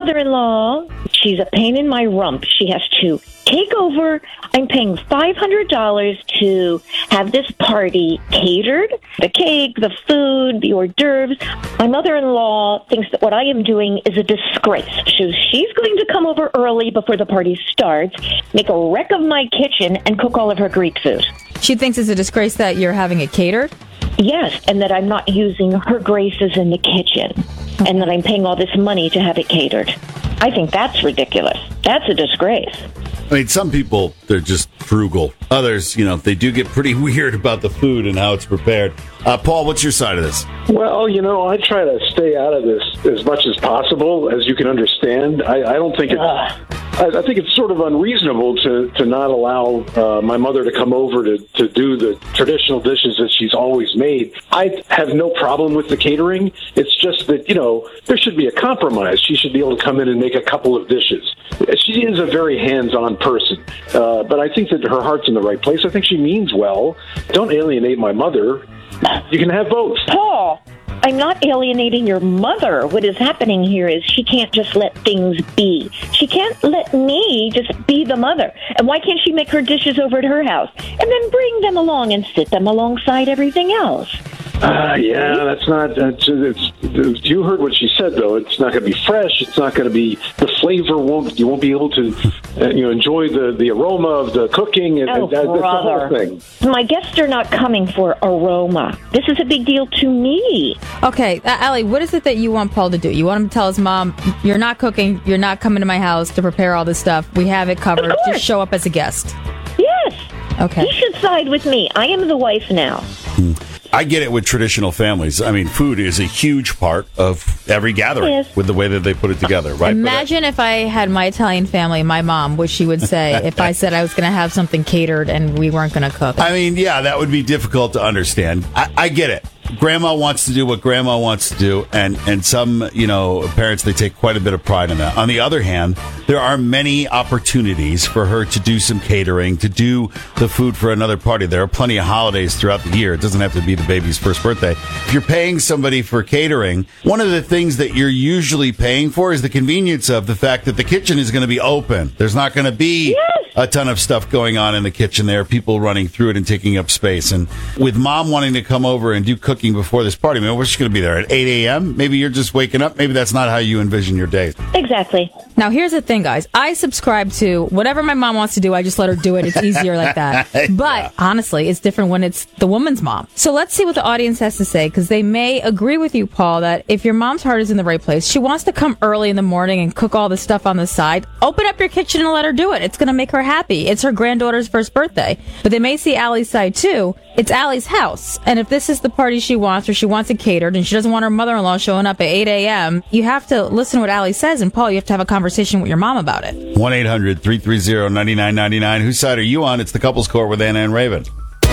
mother-in-law, she's a pain in my rump. She has to take over. I'm paying $500 to have this party catered. The cake, the food, the hors d'oeuvres. My mother-in-law thinks that what I am doing is a disgrace. So she's going to come over early before the party starts, make a wreck of my kitchen, and cook all of her Greek food. She thinks it's a disgrace that you're having it catered? Yes, and that I'm not using her graces in the kitchen, and that I'm paying all this money to have it catered. I think that's ridiculous. That's a disgrace. I mean, some people, they're just frugal. Others, they do get pretty weird about the food and how it's prepared. Paul, what's your side of this? Well, I try to stay out of this as much as possible, as you can understand. I don't think it's... I think it's sort of unreasonable to not allow my mother to come over to do the traditional dishes that she's always made. I have no problem with the catering. It's just that, there should be a compromise. She should be able to come in and make a couple of dishes. She is a very hands-on person, but I think that her heart's in the right place. I think she means well. Don't alienate my mother. You can have both. Paul, I'm not alienating your mother. What is happening here is she can't just let things be. She can't let me just be the mother. And why can't she make her dishes over at her house and then bring them along and sit them alongside everything else? That's not. You heard what she said, though. It's not going to be fresh. It's not going to be. The flavor won't. You won't be able to, enjoy the aroma of the cooking. And brother, that's the whole thing. My guests are not coming for aroma. This is a big deal to me. Okay, Allie, what is it that you want Paul to do? You want him to tell his mom, "You're not cooking. You're not coming to my house to prepare all this stuff. We have it covered. Just show up as a guest." Yes. Okay. He should side with me. I am the wife now. I get it with traditional families. I mean, food is a huge part of every gathering with the way that they put it together, right? Imagine if I had my Italian family, my mom, what she would say if I said I was going to have something catered and we weren't going to cook. I mean, yeah, that would be difficult to understand. I get it. Grandma wants to do what grandma wants to do, and some, parents, they take quite a bit of pride in that. On the other hand, there are many opportunities for her to do some catering, to do the food for another party. There are plenty of holidays throughout the year. It doesn't have to be the baby's first birthday. If you're paying somebody for catering, one of the things that you're usually paying for is the convenience of the fact that the kitchen is going to be open. There's not going to be a ton of stuff going on in the kitchen. There are people running through it and taking up space. And with mom wanting to come over and do cooking before this party, we're just going to be there at 8 a.m. Maybe you're just waking up. Maybe that's not how you envision your day. Exactly. Now, here's the thing, guys. I subscribe to whatever my mom wants to do. I just let her do it. It's easier like that. But honestly, it's different when it's the woman's mom. So let's see what the audience has to say, because they may agree with you, Paul, that if your mom's heart is in the right place, she wants to come early in the morning and cook all this stuff on the side. Open up your kitchen and let her do it. It's going to make her happy. It's her granddaughter's first birthday. But they may see Allie's side, too. It's Allie's house. And if this is the party she wants, or she wants it catered, and she doesn't want her mother-in-law showing up at 8 a.m., you have to listen to what Allie says. And, Paul, you have to have a conversation with your mom about it. 1-800-330-9999. Whose side are you on? It's the Couples Court with Anna and Raven.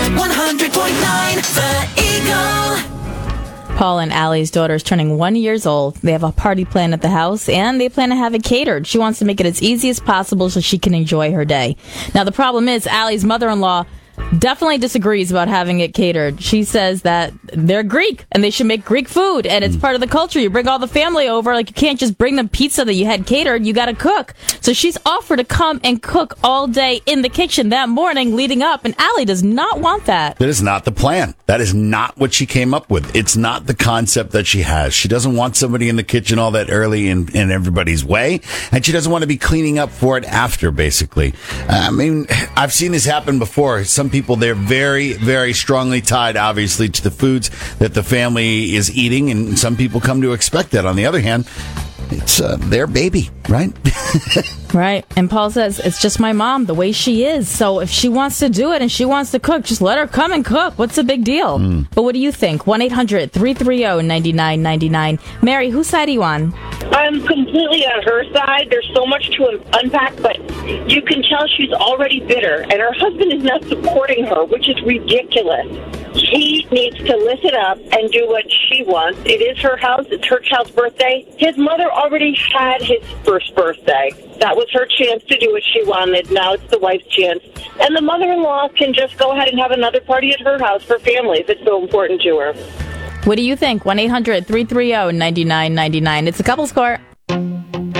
100.9 The Eagle. Paul and Allie's daughter is turning 1 year old. They have a party planned at the house, and they plan to have it catered. She wants to make it as easy as possible so she can enjoy her day. Now, the problem is Allie's mother-in-law definitely disagrees about having it catered. She says that they're Greek and they should make Greek food, and it's part of the culture. You bring all the family over. Like, you can't just bring them pizza that you had catered. You got to cook. So she's offered to come and cook all day in the kitchen that morning leading up, and Allie does not want that. That is not the plan. That is not what she came up with. It's not the concept that she has. She doesn't want somebody in the kitchen all that early in everybody's way, and she doesn't want to be cleaning up for it after, basically. I mean, I've seen this happen before. Some people, they're very, very strongly tied, obviously, to the foods that the family is eating, and some people come to expect that. On the other hand, it's their baby, right? Right. And Paul says, it's just my mom, the way she is. So if she wants to do it and she wants to cook, just let her come and cook. What's the big deal? But what do you think? 1-800-330-9999. Mary, whose side are you on? I'm completely on her side. There's so much to unpack, but you can tell she's already bitter, and her husband is not supporting her, which is ridiculous. He needs to listen up and do what she wants. It is her house. It's her child's birthday. His mother already had his first birthday. That was her chance to do what she wanted. Now it's the wife's chance. And the mother-in-law can just go ahead and have another party at her house for family if it's so important to her. What do you think? 1-800-330-9999. It's a Couples Court.